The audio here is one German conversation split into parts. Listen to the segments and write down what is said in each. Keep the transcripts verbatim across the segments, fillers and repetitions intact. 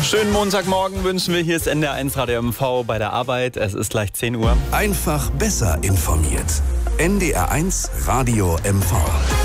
Schönen Montagmorgen wünschen wir. Hier ist N D R eins Radio M V bei der Arbeit. Es ist gleich zehn Uhr. Einfach besser informiert. N D R eins Radio M V.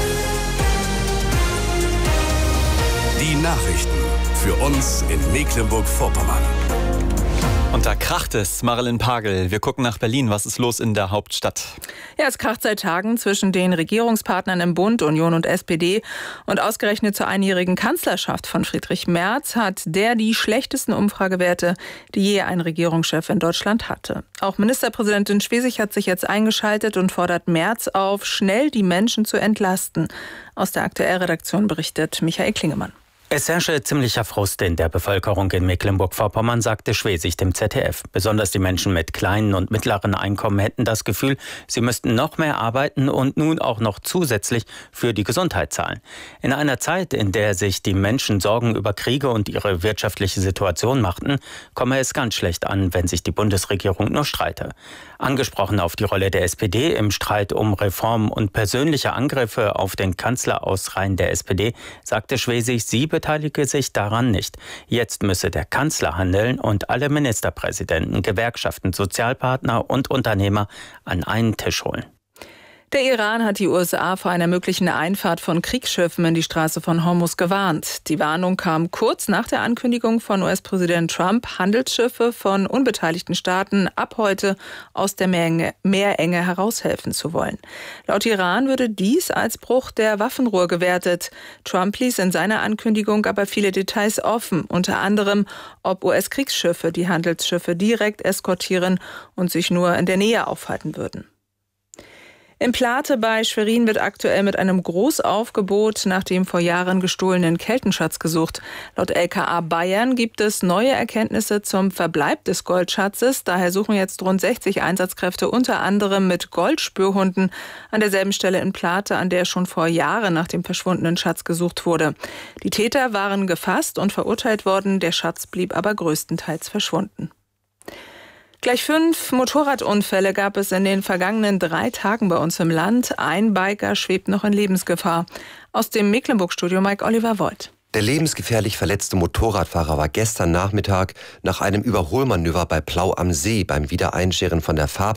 Die Nachrichten für uns in Mecklenburg-Vorpommern. Und da kracht es, Marilyn Pagel. Wir gucken nach Berlin. Was ist los in der Hauptstadt? Ja, es kracht seit Tagen zwischen den Regierungspartnern im Bund, Union und S P D. Und ausgerechnet zur einjährigen Kanzlerschaft von Friedrich Merz hat der die schlechtesten Umfragewerte, die je ein Regierungschef in Deutschland hatte. Auch Ministerpräsidentin Schwesig hat sich jetzt eingeschaltet und fordert Merz auf, schnell die Menschen zu entlasten. Aus der Aktuellredaktion berichtet Michael Klingemann. Es herrsche ziemlicher Frust in der Bevölkerung in Mecklenburg-Vorpommern, sagte Schwesig dem Z D F. Besonders die Menschen mit kleinen und mittleren Einkommen hätten das Gefühl, sie müssten noch mehr arbeiten und nun auch noch zusätzlich für die Gesundheit zahlen. In einer Zeit, in der sich die Menschen Sorgen über Kriege und ihre wirtschaftliche Situation machten, komme es ganz schlecht an, wenn sich die Bundesregierung nur streite. Angesprochen auf die Rolle der S P D im Streit um Reformen und persönliche Angriffe auf den Kanzler aus Reihen der S P D, sagte Schwesig, sie beteilige sich daran nicht. Jetzt müsse der Kanzler handeln und alle Ministerpräsidenten, Gewerkschaften, Sozialpartner und Unternehmer an einen Tisch holen. Der Iran hat die U S A vor einer möglichen Einfahrt von Kriegsschiffen in die Straße von Hormuz gewarnt. Die Warnung kam kurz nach der Ankündigung von U S-Präsident Trump, Handelsschiffe von unbeteiligten Staaten ab heute aus der Meerenge, Meerenge heraushelfen zu wollen. Laut Iran würde dies als Bruch der Waffenruhe gewertet. Trump ließ in seiner Ankündigung aber viele Details offen, unter anderem, ob U S-Kriegsschiffe die Handelsschiffe direkt eskortieren und sich nur in der Nähe aufhalten würden. In Plate bei Schwerin wird aktuell mit einem Großaufgebot nach dem vor Jahren gestohlenen Keltenschatz gesucht. Laut L K A Bayern gibt es neue Erkenntnisse zum Verbleib des Goldschatzes. Daher suchen jetzt rund sechzig Einsatzkräfte unter anderem mit Goldspürhunden an derselben Stelle in Plate, an der schon vor Jahren nach dem verschwundenen Schatz gesucht wurde. Die Täter waren gefasst und verurteilt worden, der Schatz blieb aber größtenteils verschwunden. Gleich fünf Motorradunfälle gab es in den vergangenen drei Tagen bei uns im Land. Ein Biker schwebt noch in Lebensgefahr. Aus dem Mecklenburg-Studio Mike Oliver Voigt. Der lebensgefährlich verletzte Motorradfahrer war gestern Nachmittag nach einem Überholmanöver bei Plau am See beim Wiedereinscheren von der Fahrbahn